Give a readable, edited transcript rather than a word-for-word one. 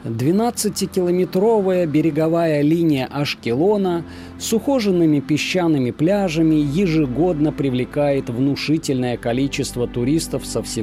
12-километровая береговая линия Ашкелона с ухоженными песчаными пляжами ежегодно привлекает внушительное количество туристов со всего